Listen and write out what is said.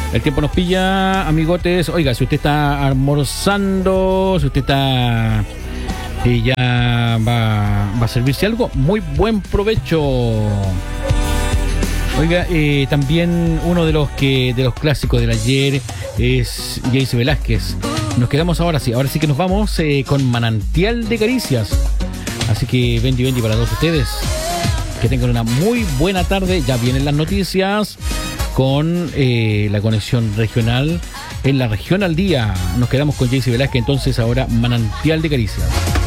El tiempo nos pilla, amigotes. Oiga, si usted está almorzando, si usted está ya va a servirse algo, muy buen provecho. Oiga, también uno de los clásicos del ayer es Jayce Velázquez. Nos quedamos ahora sí que nos vamos con Manantial de Caricias. Así que bendi para todos ustedes. Que tengan una muy buena tarde. Ya vienen las noticias con la conexión regional en la región al día. Nos quedamos con Jayce Velázquez, entonces ahora Manantial de Caricias.